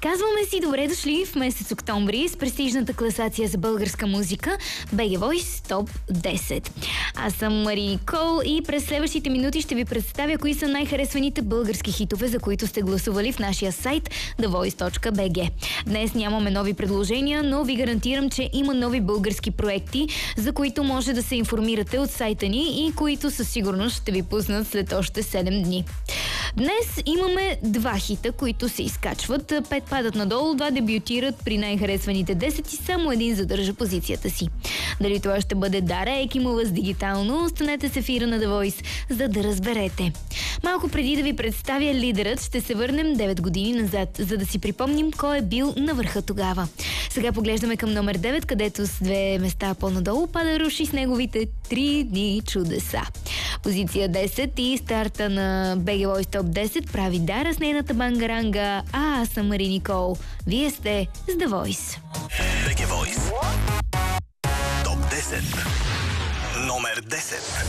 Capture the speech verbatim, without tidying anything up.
Казваме си добре дошли в месец октомври с престижната класация за българска музика би джи Voice Топ десет. Аз съм Мари Никол и през следващите минути ще ви представя кои са най-харесваните български хитове, за които сте гласували в нашия сайт да войс точка би джи. Днес нямаме нови предложения, но ви гарантирам, че има нови български проекти, за които може да се информирате от сайта ни и които със сигурност ще ви пуснат след още седем дни. Днес имаме два хита, които се изкачват. Пет падат надолу, два дебютират при най-харесваните десет и само един задържа позицията си. Дали това ще бъде Дара Екимова с Дигитално? Останете с ефира на The Voice, за да разберете. Малко преди да ви представя лидерът, ще се върнем девет години назад, за да си припомним кой е бил на върха тогава. Сега поглеждаме към номер девет, където с две места по-надолу пада Руши с неговите три дни чудеса. Позиция десет и старта на би джи Voice Топ десет прави Дара с нейната бангаранга, а аз съм Мари Никол. Вие сте с The Voice. би джи Voice Топ десет. Номер десет.